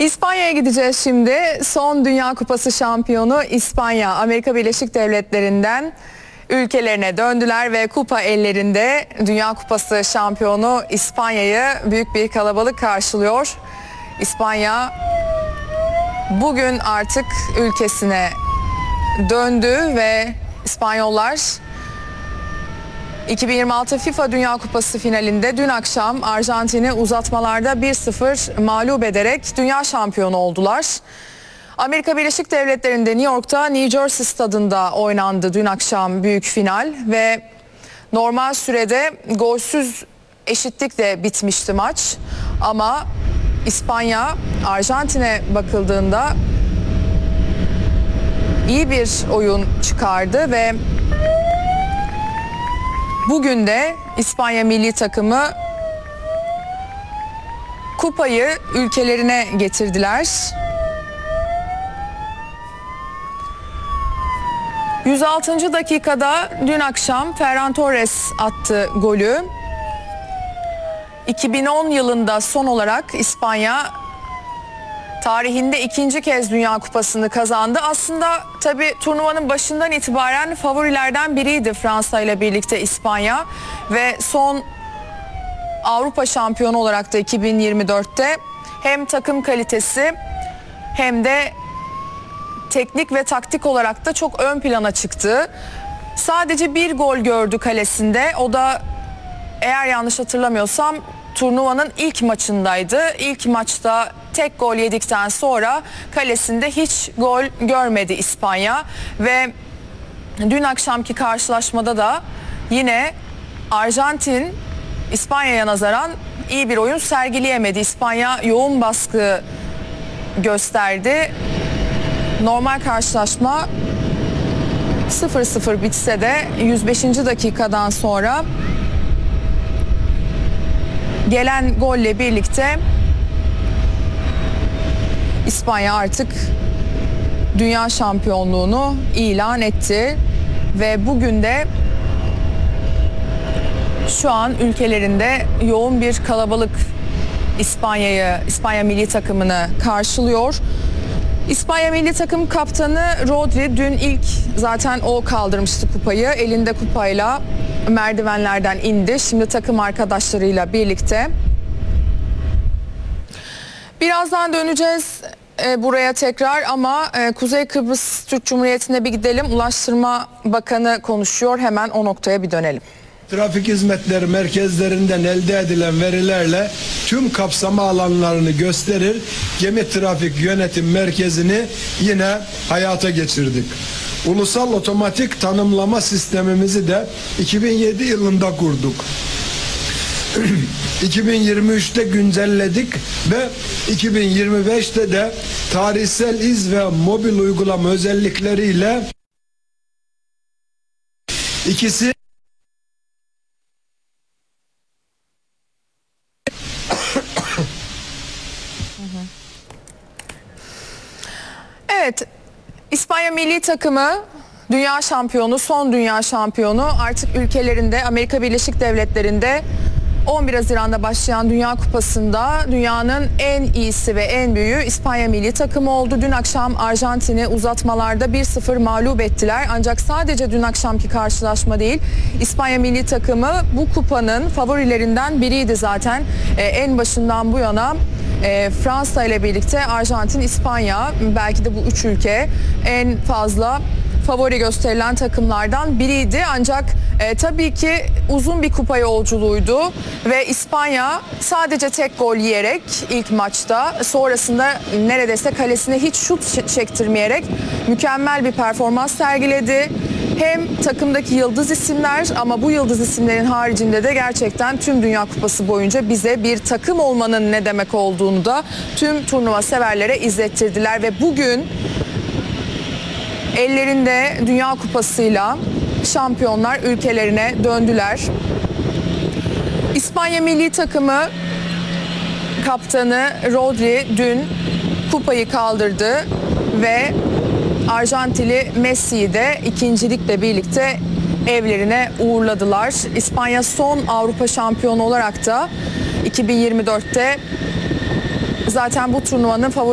İspanya'ya gideceğiz şimdi. Son Dünya Kupası şampiyonu İspanya, Amerika Birleşik Devletleri'nden ülkelerine döndüler ve kupa ellerinde. Dünya Kupası şampiyonu İspanya'yı büyük bir kalabalık karşılıyor. İspanya bugün artık ülkesine döndü ve İspanyollar 2026 FIFA Dünya Kupası finalinde dün akşam Arjantin'i uzatmalarda 1-0 mağlup ederek dünya şampiyonu oldular. Amerika Birleşik Devletleri'nde New York'ta New Jersey stadında oynandı dün akşam büyük final ve normal sürede golsüz eşitlikle bitmişti maç. Ama İspanya Arjantin'e bakıldığında iyi bir oyun çıkardı ve bugün de İspanya milli takımı kupayı ülkelerine getirdiler. 106. dakikada dün akşam Ferran Torres attı golü. 2010 yılında son olarak İspanya tarihinde ikinci kez Dünya Kupası'nı kazandı. Aslında tabii turnuvanın başından itibaren favorilerden biriydi Fransa ile birlikte İspanya ve son Avrupa şampiyonu olarak da 2024'te hem takım kalitesi hem de teknik ve taktik olarak da çok ön plana çıktı. Sadece bir gol gördü kalesinde. O da eğer yanlış hatırlamıyorsam turnuvanın ilk maçındaydı. İlk maçta tek gol yedikten sonra kalesinde hiç gol görmedi İspanya ve dün akşamki karşılaşmada da yine Arjantin İspanya'ya nazaran iyi bir oyun sergileyemedi. İspanya yoğun baskı gösterdi. Normal karşılaşma 0-0 bitse de 105. dakikadan sonra gelen golle birlikte İspanya artık dünya şampiyonluğunu ilan etti ve bugün de şu an ülkelerinde yoğun bir kalabalık İspanya milli takımını karşılıyor. İspanya milli takım kaptanı Rodri dün ilk zaten o kaldırmıştı kupayı. Elinde kupayla merdivenlerden indi. Şimdi takım arkadaşlarıyla birlikte. Birazdan döneceğiz buraya tekrar ama Kuzey Kıbrıs Türk Cumhuriyeti'ne bir gidelim. Ulaştırma Bakanı konuşuyor. Hemen o noktaya bir dönelim. Trafik hizmetleri merkezlerinden elde edilen verilerle tüm kapsama alanlarını gösterir. Gemi trafik yönetim merkezini yine hayata geçirdik. Ulusal otomatik tanımlama sistemimizi de 2007 yılında kurduk. 2023'te güncelledik ve 2025'te de tarihsel iz ve mobil uygulama özellikleriyle ikisi Evet, İspanya milli takımı dünya şampiyonu, son dünya şampiyonu artık ülkelerinde, Amerika Birleşik Devletleri'nde 11 Haziran'da başlayan Dünya Kupası'nda dünyanın en iyisi ve en büyüğü İspanya milli takımı oldu. Dün akşam Arjantin'i uzatmalarda 1-0 mağlup ettiler. Ancak sadece dün akşamki karşılaşma değil, İspanya milli takımı bu kupanın favorilerinden biriydi zaten. En başından bu yana Fransa ile birlikte Arjantin, İspanya, belki de bu üç ülke en fazla favori gösterilen takımlardan biriydi. Ancak tabii ki uzun bir kupa yolculuğuydu ve İspanya sadece tek gol yiyerek ilk maçta, sonrasında neredeyse kalesine hiç şut çektirmeyerek mükemmel bir performans sergiledi. Hem takımdaki yıldız isimler ama bu yıldız isimlerin haricinde de gerçekten tüm Dünya Kupası boyunca bize bir takım olmanın ne demek olduğunu da tüm turnuva severlere izlettirdiler ve bugün ellerinde Dünya Kupası'yla şampiyonlar ülkelerine döndüler. İspanya milli takımı kaptanı Rodri dün kupayı kaldırdı ve Arjantinli Messi'yi de ikincilikle birlikte evlerine uğurladılar. İspanya son Avrupa şampiyonu olarak da 2024'te zaten bu turnuvanın favori